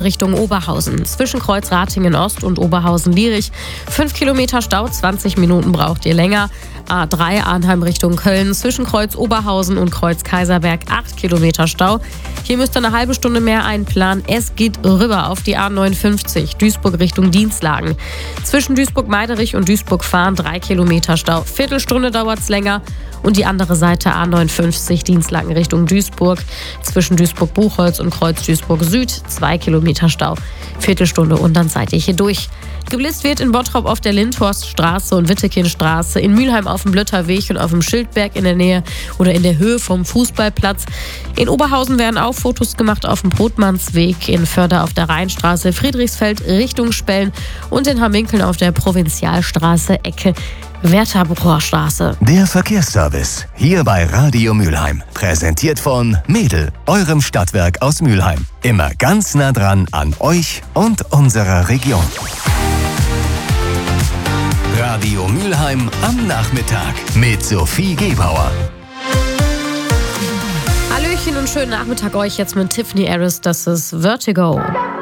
Richtung Oberhausen. Zwischen Kreuz Ratingen Ost und Oberhausen-Lierich 5 Kilometer Stau, 20 Minuten braucht ihr länger. A3 Arnheim Richtung Köln, zwischen Kreuz Oberhausen und Kreuz Kaiserberg 8 Kilometer Stau. Hier müsst ihr eine halbe Stunde mehr einplanen. Es geht rüber auf die A59, Duisburg Richtung Dienstlagen. Zwischen Duisburg-Meiderich und Duisburg-Fahren 3 Kilometer Stau. Viertelstunde dauert es länger. Und die andere Seite A59, Dienstlagen Richtung Duisburg. Zwischen Duisburg-Buchholz und Kreuz Duisburg-Süd 2 Kilometer Stau. Viertelstunde und dann seid ihr hier durch. Geblitzt wird in Bottrop auf der Lindhorststraße und Wittekindstraße, in Mülheim auf dem Blötterweg und auf dem Schildberg in der Nähe oder in der Höhe vom Fußballplatz. In Oberhausen werden auch Fotos gemacht auf dem Brotmannsweg, in Förder auf der Rheinstraße, Friedrichsfeld Richtung Spellen und in Hamminkeln auf der Provinzialstraße Ecke Wertherbrucher Straße. Der Verkehrsservice hier bei Radio Mülheim. Präsentiert von Mädel, eurem Stadtwerk aus Mülheim. Immer ganz nah dran an euch und unserer Region. Radio Mülheim am Nachmittag mit Sophie Gebauer. Hallöchen und schönen Nachmittag euch jetzt mit Tiffany Harris. Das ist Vertigo.